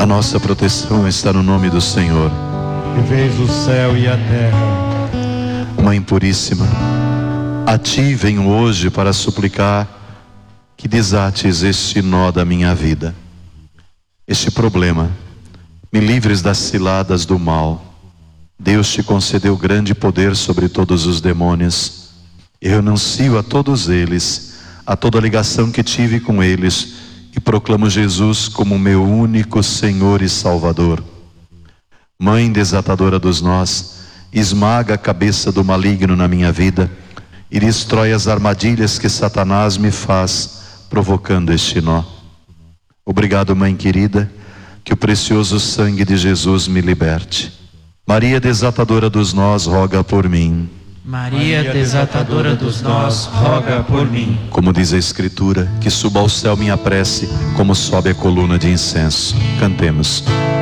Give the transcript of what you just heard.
A nossa proteção está no nome do Senhor, que fez o céu e a terra. Mãe puríssima, a Ti venho hoje para suplicar que desates este nó da minha vida, este problema. Me livres das ciladas do mal. Deus te concedeu grande poder sobre todos os demônios. Eu renuncio a todos eles, a toda ligação que tive com eles, e proclamo Jesus como meu único Senhor e Salvador. Mãe desatadora dos nós, esmaga a cabeça do maligno na minha vida e destrói as armadilhas que Satanás me faz, provocando este nó. Obrigado, Mãe querida, que o precioso sangue de Jesus me liberte. Maria desatadora dos nós, roga por mim. Maria desatadora dos nós, roga por mim. Como diz a Escritura, que suba ao céu minha prece, como sobe a coluna de incenso. Cantemos.